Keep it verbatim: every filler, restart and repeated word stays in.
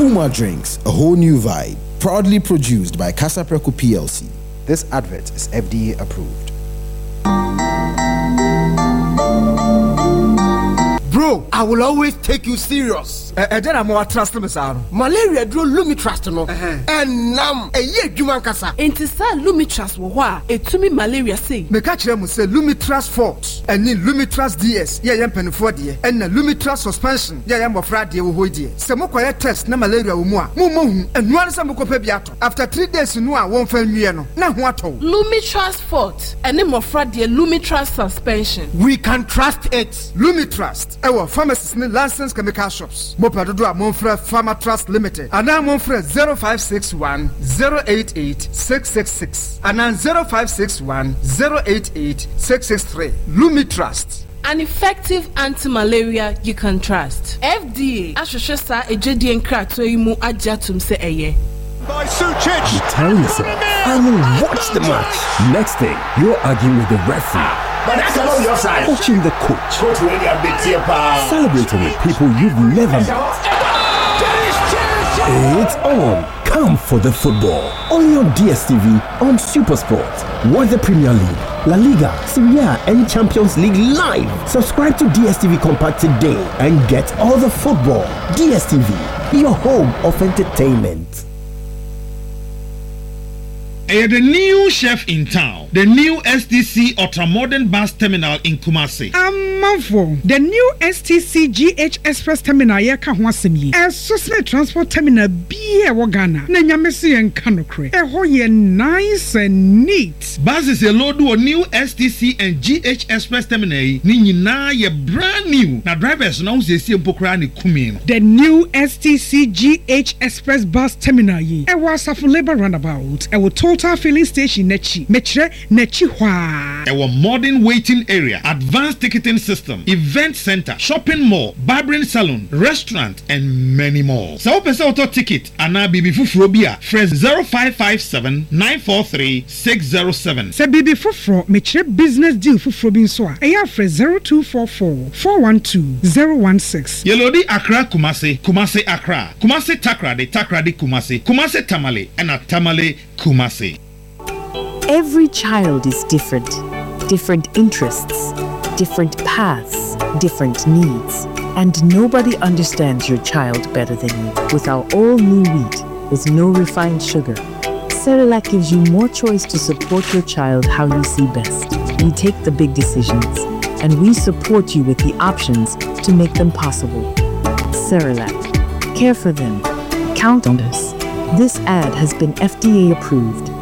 Puma Drinks, a whole new vibe. Proudly produced by Casapreco P L C. This advert is F D A approved. Bro, I will always take you serious. Eh, then I'm more trust me, sir. Malaria draw Lumitrust no. And nam a year Juman Kasa. Enti sa Lumitrust wo wa etumi malaria say. Me catch them say Lumitrust Forte and ni Lumitrust D S. Yeah, yam penfo de. And na Lumitrust suspension. Yeah, yam ofra de wo ho de. Se mo kwaya test na malaria wo mu a. Mo mo hu. Enu an se mo kopa bi ato. After three days no a won fa nwie no. Na ho ato. Lumitrust Forte and ni mofra de Lumitrust suspension. We can trust it. Lumitrust. Ewo pharmacists ni licensed chemical shops. Mopa dodo a Monfre Pharma Trust Limited. Ana Monfre zero five six one zero eight eight six six six. Ana zero five six one zero eight eight six six three. Lumitrust. An effective anti-malaria you can trust. F D A ashoshe sa ejedi enkrato imu ajatum se eye. By Sucic. You tell yourself, I will watch the match. Next thing, you're arguing with the referee. But that's not your side. Coaching the coach. Coach really a big tear power. Celebrating with people you've never met. It's on. Come for the football. On your D S T V on SuperSport. Watch the Premier League, La Liga, Serie A and Champions League live. Subscribe to D S T V Compact today and get all the football. D S T V, your home of entertainment. Uh, the new chef in town, the new S T C ultra-modern bus terminal in Kumasi. Amanfo, the new S T C G H Express terminal here ka ho asem yi. E so transport terminal bi e wo Ghana. Na nyamese yen kanokre. E ho ye nice and neat. Buses a load o new S T C and G H Express terminal yi ni nyina ye brand new. Na drivers na se sie mpokra ne kumi. The new S T C G H Express bus terminal yi. E was of labor roundabout. E wo Total filling station nechi metre nechi hwa. Our modern waiting area, advanced ticketing system, event center, shopping mall, barbering salon, restaurant, and many more. So open auto ticket and now bibi fufuro bia fresh zero five five seven nine four three six zero seven. Se bibi fufuro metre business deal fufuro bin so a eya fresh zero two four four four one two zero one six. Yelodi Accra Kumasi, Kumasi Accra, Kumasi Takrade, Takrade Kumasi, Kumasi Tamale, and a Tamale Kumasi. Every child is different. Different interests, different paths, different needs. And nobody understands your child better than you. With our all-new wheat, with no refined sugar, Cerelac gives you more choice to support your child how you see best. We take the big decisions, and we support you with the options to make them possible. Cerelac. Care for them. Count on us. This ad has been F D A approved.